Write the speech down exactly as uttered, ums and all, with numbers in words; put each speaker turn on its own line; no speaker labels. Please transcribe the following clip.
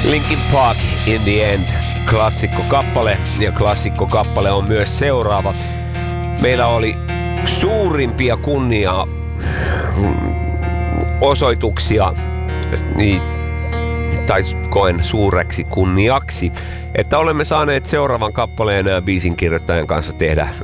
Linkin Park In The End, klassikkokappale, ja klassikkokappale on myös seuraava. Meillä oli suurimpia kunnia osoituksia, tai koen suureksi kunniaksi, että olemme saaneet seuraavan kappaleen biisin kirjoittajan kanssa tehdä